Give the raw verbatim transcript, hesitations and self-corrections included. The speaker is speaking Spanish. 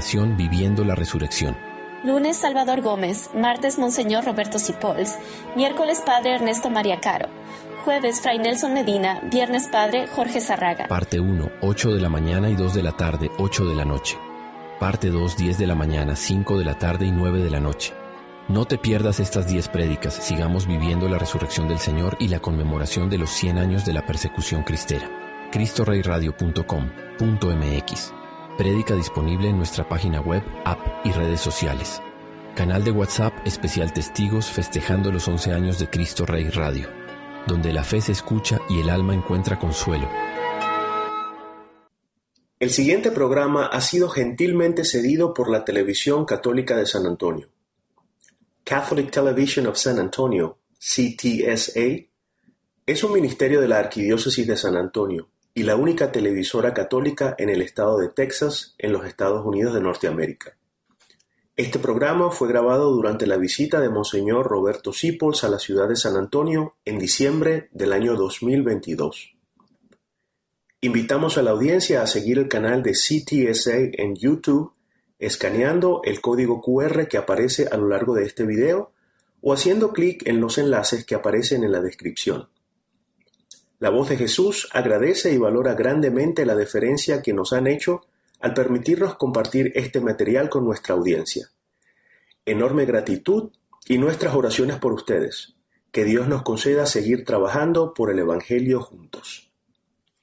congregación Viviendo la Resurrección. Lunes, Salvador Gómez. Martes, Monseñor Roberto Sipols. Miércoles, Padre Ernesto María Caro. Jueves, Fray Nelson Medina. Viernes, Padre Jorge Zarraga. Parte uno, ocho de la mañana y dos de la tarde, ocho de la noche. Parte dos, diez de la mañana, cinco de la tarde y nueve de la noche. No te pierdas estas diez prédicas. Sigamos viviendo la resurrección del Señor y la conmemoración de los cien años de la persecución cristera. cristo rey radio punto com punto m x. Prédica disponible en nuestra página web, app y redes sociales. Canal de WhatsApp especial Testigos festejando los once años de Cristo Rey Radio, donde la fe se escucha y el alma encuentra consuelo. El siguiente programa ha sido gentilmente cedido por la Televisión Católica de San Antonio. Catholic Television of San Antonio, C T S A, es un ministerio de la Arquidiócesis de San Antonio y la única televisora católica en el estado de Texas, en los Estados Unidos de Norteamérica. Este programa fue grabado durante la visita de Monseñor Roberto Sipols a la ciudad de San Antonio en diciembre del año dos mil veintidós. Invitamos a la audiencia a seguir el canal de C T S A en YouTube, escaneando el código Q R que aparece a lo largo de este video o haciendo clic en los enlaces que aparecen en la descripción. La Voz de Jesús agradece y valora grandemente la deferencia que nos han hecho al permitirnos compartir este material con nuestra audiencia. Enorme gratitud y nuestras oraciones por ustedes. Que Dios nos conceda seguir trabajando por el Evangelio juntos.